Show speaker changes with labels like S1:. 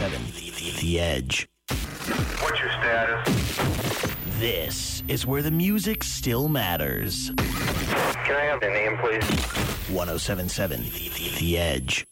S1: 1077 The Edge.
S2: What's your status?
S1: This is where the music still matters.
S2: Can I have the name, please?
S1: 1077 The Edge.